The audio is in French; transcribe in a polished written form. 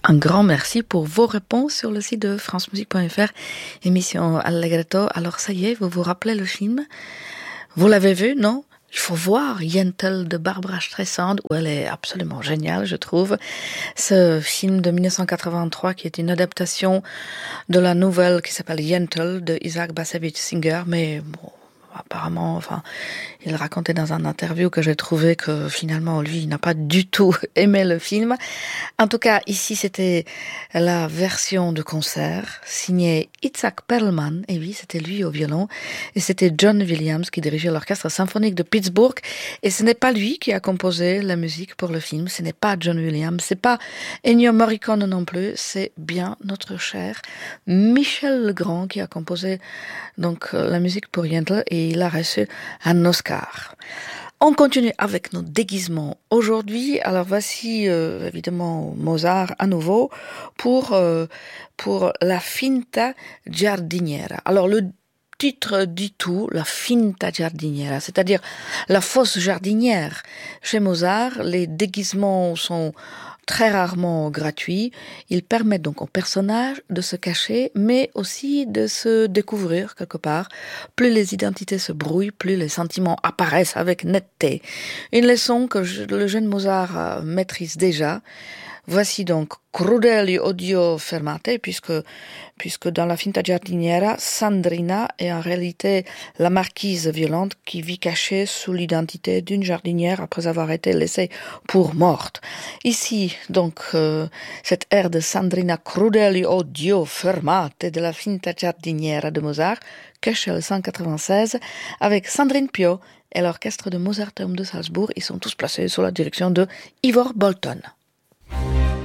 Un grand merci pour vos réponses sur le site de francemusique.fr, émission Allegretto. Alors ça y est, vous vous rappelez le film? Vous l'avez vu, non? Il faut voir Yentl de Barbara Streisand, où elle est absolument géniale, je trouve. Ce film de 1983 qui est une adaptation de la nouvelle qui s'appelle Yentl de Isaac Bashevis Singer, mais bon, apparemment, il racontait dans un interview que j'ai trouvé que finalement, lui, il n'a pas du tout aimé le film. En tout cas, ici, c'était la version de concert signée Itzhak Perlman. Et oui, c'était lui au violon. Et c'était John Williams qui dirigeait l'orchestre symphonique de Pittsburgh. Et ce n'est pas lui qui a composé la musique pour le film. Ce n'est pas John Williams. C'est pas Ennio Morricone non plus. C'est bien notre cher Michel Legrand qui a composé donc la musique pour Yentl et il a reçu un Oscar. On continue avec nos déguisements aujourd'hui. Alors voici évidemment Mozart à nouveau pour la Finta Giardiniera. Alors le titre dit tout, la Finta Giardiniera, c'est-à-dire la fausse jardinière. Chez Mozart, les déguisements sont très rarement gratuits. Ils permettent donc aux personnages de se cacher, mais aussi de se découvrir quelque part. Plus les identités se brouillent, plus les sentiments apparaissent avec netteté. Une leçon que le jeune Mozart maîtrise déjà. Voici donc Crudeli odio fermate, puisque dans la Finta Giardiniera, Sandrina est en réalité la marquise violente qui vit cachée sous l'identité d'une jardinière après avoir été laissée pour morte. Ici, donc, cette air de Sandrina Crudeli odio fermate de la Finta Giardiniera de Mozart, Köchel 196, avec Sandrine Pio et l'orchestre de Mozarteum de Salzbourg. Ils sont tous placés sous la direction de Ivor Bolton.